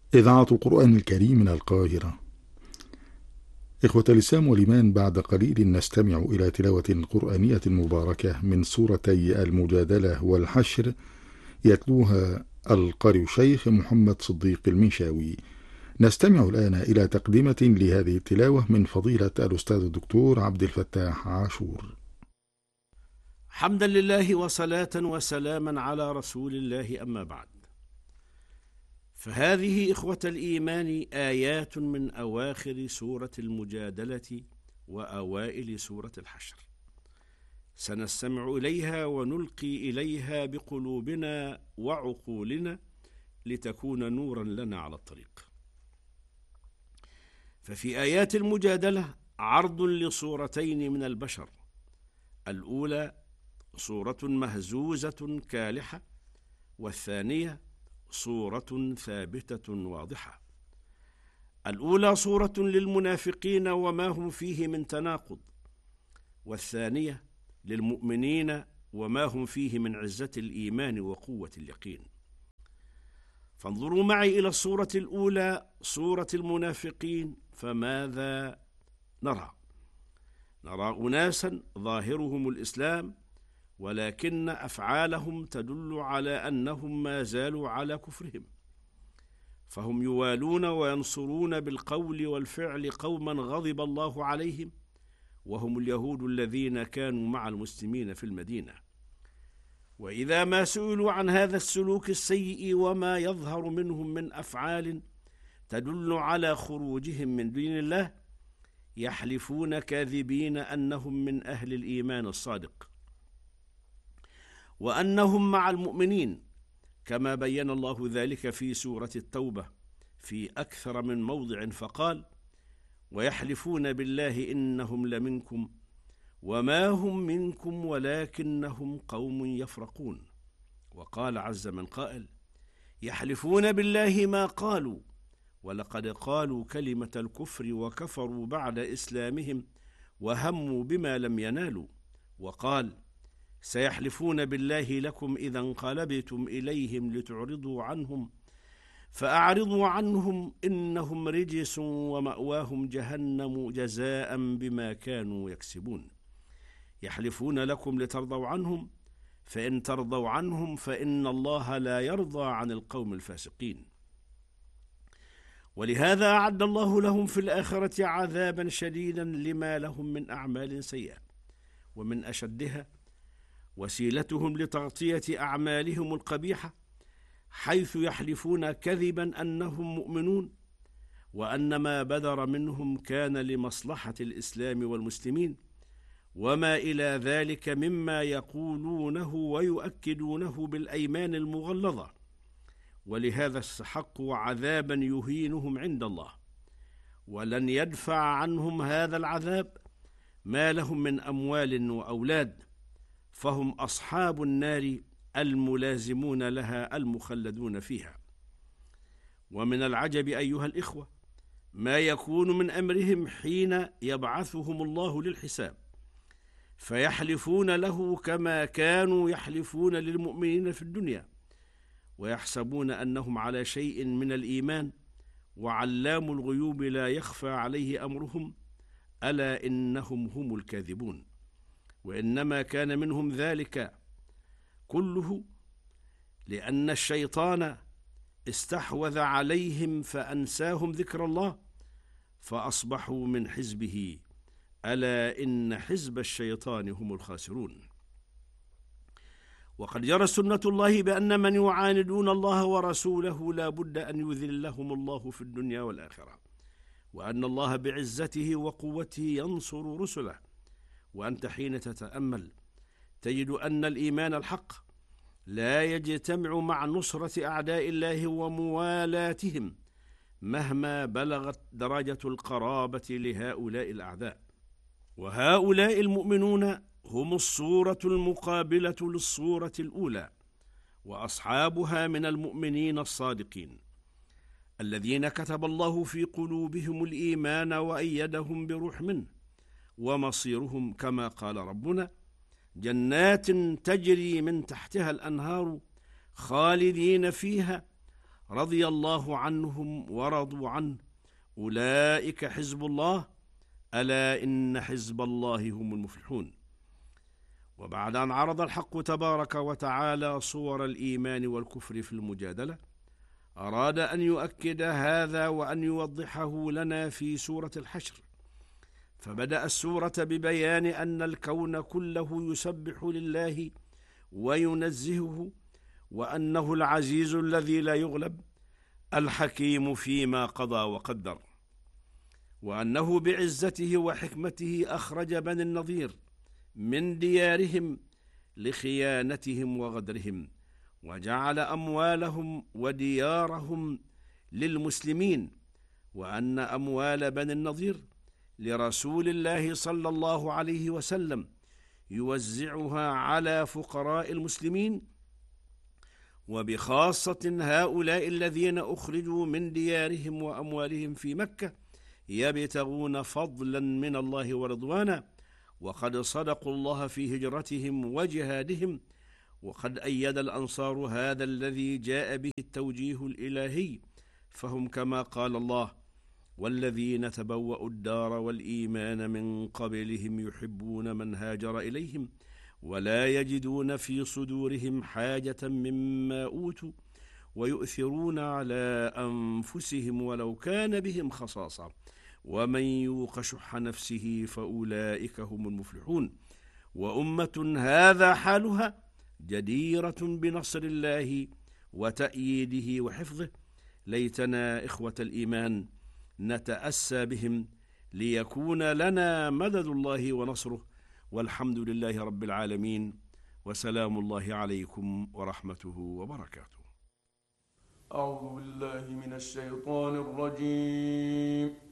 إذاعة القرآن الكريم من القاهرة. إخوة الإسلام والإيمان، بعد قليل نستمع إلى تلاوة قرآنية مباركة من سورتي المجادلة والحشر، يتلوها القارئ الشيخ محمد صديق المنشاوي. نستمع الآن إلى تقدمة لهذه التلاوة من فضيلة الأستاذ الدكتور عبد الفتاح عاشور. حمدا لله وصلاة وسلاما على رسول الله، أما بعد، فهذه إخوة الإيمان آيات من أواخر سورة المجادلة وأوائل سورة الحشر، سنستمع إليها ونلقي إليها بقلوبنا وعقولنا لتكون نورا لنا على الطريق. ففي آيات المجادلة عرض لصورتين من البشر: الأولى صورة مهزوزة كالحة، والثانية صورة ثابتة واضحة. الأولى صورة للمنافقين وما هم فيه من تناقض، والثانية للمؤمنين وما هم فيه من عزة الإيمان وقوة اليقين. فانظروا معي إلى الصورة الأولى، صورة المنافقين، فماذا نرى؟ نرى أناسا ظاهرهم الإسلام، ولكن أفعالهم تدل على أنهم ما زالوا على كفرهم، فهم يوالون وينصرون بالقول والفعل قوما غضب الله عليهم، وهم اليهود الذين كانوا مع المسلمين في المدينة. وإذا ما سئلوا عن هذا السلوك السيء وما يظهر منهم من أفعال تدل على خروجهم من دين الله، يحلفون كاذبين أنهم من أهل الإيمان الصادق، وأنهم مع المؤمنين، كما بين الله ذلك في سورة التوبة في أكثر من موضع، فقال: ويحلفون بالله إنهم لمنكم وما هم منكم ولكنهم قوم يفرقون. وقال عز من قائل: يحلفون بالله ما قالوا ولقد قالوا كلمة الكفر وكفروا بعد إسلامهم وهموا بما لم ينالوا. وقال: سيحلفون بالله لكم إذا انقلبتم إليهم لتعرضوا عنهم فأعرضوا عنهم إنهم رجس ومأواهم جهنم جزاء بما كانوا يكسبون. يحلفون لكم لترضوا عنهم، فإن ترضوا عنهم فإن الله لا يرضى عن القوم الفاسقين. ولهذا أعد الله لهم في الآخرة عذابا شديدا لما لهم من أعمال سيئة، ومن أشدها وسيلتهم لتغطية أعمالهم القبيحة، حيث يحلفون كذبا أنهم مؤمنون، وأن ما بدر منهم كان لمصلحة الإسلام والمسلمين، وما إلى ذلك مما يقولونه ويؤكدونه بالأيمان المغلظة. ولهذا استحقوا عذابا يهينهم عند الله، ولن يدفع عنهم هذا العذاب ما لهم من أموال وأولاد، فهم أصحاب النار الملازمون لها المخلدون فيها. ومن العجب أيها الإخوة ما يكون من أمرهم حين يبعثهم الله للحساب، فيحلفون له كما كانوا يحلفون للمؤمنين في الدنيا، ويحسبون أنهم على شيء من الإيمان، وعلام الغيوب لا يخفى عليه أمرهم، ألا إنهم هم الكاذبون. وإنما كان منهم ذلك كله لأن الشيطان استحوذ عليهم فأنساهم ذكر الله، فأصبحوا من حزبه، ألا إن حزب الشيطان هم الخاسرون. وقد جرت سنة الله بأن من يعاندون الله ورسوله لا بد أن يذلهم الله في الدنيا والآخرة، وأن الله بعزته وقوته ينصر رسله. وأنت حين تتأمل تجد أن الإيمان الحق لا يجتمع مع نصرة أعداء الله وموالاتهم مهما بلغت درجة القرابة لهؤلاء الأعداء. وهؤلاء المؤمنون هم الصورة المقابلة للصورة الأولى، وأصحابها من المؤمنين الصادقين الذين كتب الله في قلوبهم الإيمان وأيدهم بروح منه، ومصيرهم كما قال ربنا: جنات تجري من تحتها الأنهار خالدين فيها رضي الله عنهم ورضوا عنه أولئك حزب الله ألا إن حزب الله هم المفلحون. وبعد أن عرض الحق تبارك وتعالى صور الإيمان والكفر في المجادلة، أراد أن يؤكد هذا وأن يوضحه لنا في سورة الحشر، فبدأ السورة ببيان أن الكون كله يسبح لله وينزهه، وأنه العزيز الذي لا يغلب، الحكيم فيما قضى وقدر، وأنه بعزته وحكمته أخرج بني النضير من ديارهم لخيانتهم وغدرهم، وجعل أموالهم وديارهم للمسلمين، وأن أموال بني النضير لرسول الله صلى الله عليه وسلم يوزعها على فقراء المسلمين، وبخاصة هؤلاء الذين أخرجوا من ديارهم وأموالهم في مكة يبتغون فضلا من الله ورضوانا، وقد صدقوا الله في هجرتهم وجهادهم، وقد أيد الأنصار هذا الذي جاء به التوجيه الإلهي، فهم كما قال الله: والذين تبوأوا الدار والإيمان من قبلهم يحبون من هاجر إليهم ولا يجدون في صدورهم حاجة مما أوتوا ويؤثرون على أنفسهم ولو كان بهم خصاصة ومن يوق شح نفسه فأولئك هم المفلحون. وأمة هذا حالها جديرة بنصر الله وتأييده وحفظه. ليتنا إخوة الإيمان نتأسى بهم ليكون لنا مدد الله ونصره، والحمد لله رب العالمين، وسلام الله عليكم ورحمته وبركاته. أعوذ بالله من الشيطان الرجيم.